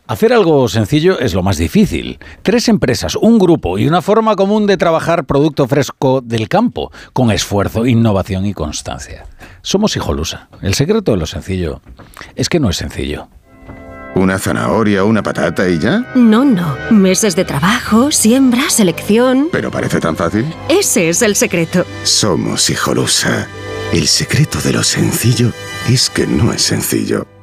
Hacer algo sencillo es lo más difícil. 3 empresas, un grupo y una forma común de trabajar producto fresco del campo, con esfuerzo, innovación y constancia. Somos Hijolusa. El secreto de lo sencillo es que no es sencillo. ¿Una zanahoria, una patata y ya? No. Meses de trabajo, siembra, selección... ¿Pero parece tan fácil? Ese es el secreto. Somos Hijolusa. El secreto de lo sencillo es que no es sencillo.